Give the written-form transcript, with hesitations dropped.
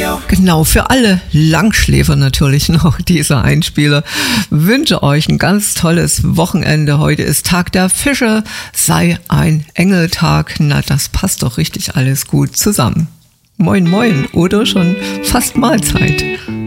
Genau, für alle Langschläfer natürlich noch dieser Einspieler. Wünsche euch ein ganz tolles Wochenende. Heute ist Tag der Fische, sei ein Engeltag. Na, das passt doch richtig alles gut zusammen. Moin, moin oder schon fast Mahlzeit.